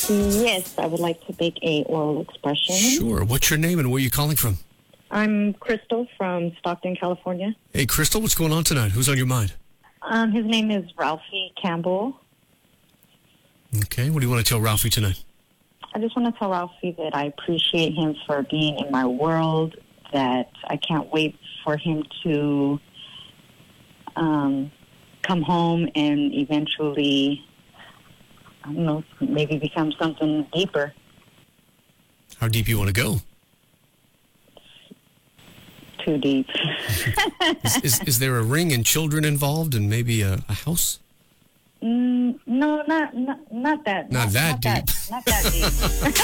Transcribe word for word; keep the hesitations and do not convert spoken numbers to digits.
Yes, I would like to make a oral expression. Sure. What's your name and where are you calling from? I'm Crystal from Stockton, California. Hey, Crystal, what's going on tonight? Who's on your mind? Um, his name is Ralphie Campbell. Okay. What do you want to tell Ralphie tonight? I just want to tell Ralphie that I appreciate him for being in my world, that I can't wait for him to um, come home and eventually, I don't know, maybe become something deeper. How deep you want to go? Too deep. is, is, is there a ring and children involved and maybe a, a house? Mm, no, not, not not that. Not, not that not deep. That, not that deep.